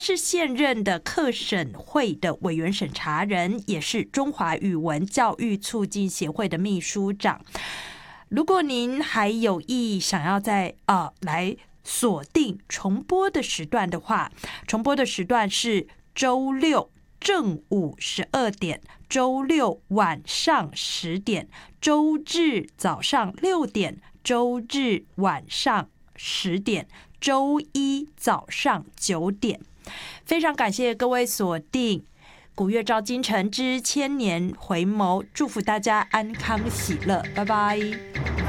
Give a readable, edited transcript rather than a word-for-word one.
是现任的课审会的委员审查人，也是中华语文教育促进协会的秘书长。如果您还有意想要来锁定重播的时段的话，重播的时段是周六正午12点，周六晚上10点，周日早上6点，周日晚上10点，周一早上9点。非常感谢各位锁定古月照今晨之千年回眸，祝福大家安康喜乐，拜拜。